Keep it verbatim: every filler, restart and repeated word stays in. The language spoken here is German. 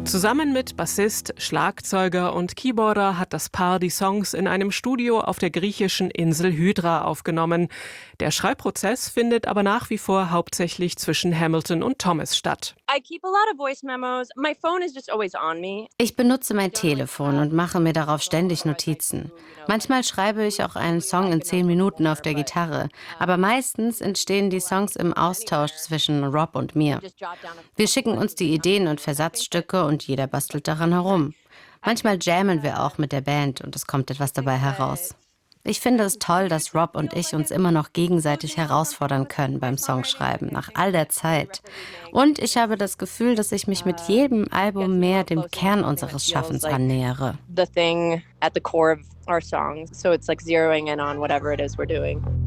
Zusammen mit Bassist, Schlagzeuger und Keyboarder hat das Paar die Songs in einem Studio auf der griechischen Insel Hydra aufgenommen. Der Schreibprozess findet aber nach wie vor hauptsächlich zwischen Hamilton und Thomas statt. Ich benutze mein Telefon und mache mir darauf ständig Notizen. Manchmal schreibe ich auch einen Song in zehn Minuten auf der Gitarre, aber meistens entstehen die Songs im Austausch zwischen Rob und mir. Wir schicken uns die Ideen und Versatzstücke und jeder bastelt daran herum. Manchmal jammen wir auch mit der Band und es kommt etwas dabei heraus. Ich finde es toll, dass Rob und ich uns immer noch gegenseitig herausfordern können beim Songschreiben, nach all der Zeit. Und ich habe das Gefühl, dass ich mich mit jedem Album mehr dem Kern unseres Schaffens annähere. The thing at the core of our songs, so it's like zeroing in on whatever it is we're doing.